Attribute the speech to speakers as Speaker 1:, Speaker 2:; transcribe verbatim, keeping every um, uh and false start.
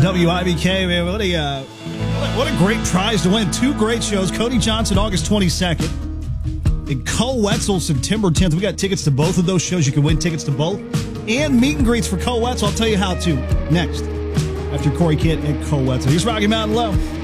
Speaker 1: W I B K, man. What a, uh, what a great prize to win. Two great shows. Cody Johnson, August twenty-second. And Cole Wetzel, September tenth. We got tickets to both of those shows. You can win tickets to both. And meet and greets for Cole Wetzel. I'll tell you how to next. After Corey Kitt and Cole Wetzel. Here's Rocky Mountain Low.